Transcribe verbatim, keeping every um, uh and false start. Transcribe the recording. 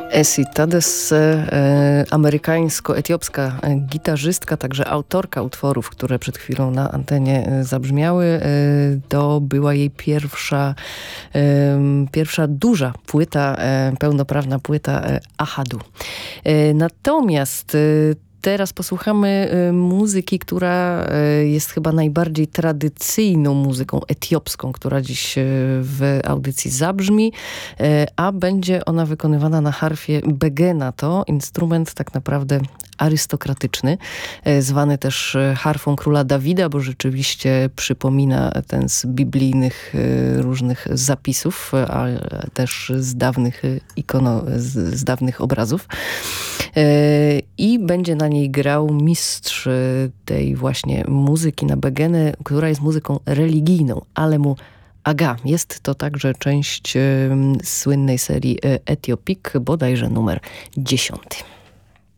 Essie Tades, e, amerykańsko-etiopska gitarzystka, także autorka utworów, które przed chwilą na antenie zabrzmiały. E, to była jej pierwsza, e, pierwsza duża płyta, e, pełnoprawna płyta e, Ahadu. E, natomiast e, Teraz posłuchamy y, muzyki, która y, jest chyba najbardziej tradycyjną muzyką etiopską, która dziś y, w audycji zabrzmi, y, a będzie ona wykonywana na harfie begena. To instrument tak naprawdę arystokratyczny, y, zwany też harfą króla Dawida, bo rzeczywiście przypomina ten z biblijnych y, różnych zapisów, ale też z dawnych ikono, z, z dawnych obrazów. Y, I będzie na niej grał mistrz tej właśnie muzyki na begenę, która jest muzyką religijną, Alemu Aga. Jest to także część y, słynnej serii Etiopik, bodajże numer dziesiąty.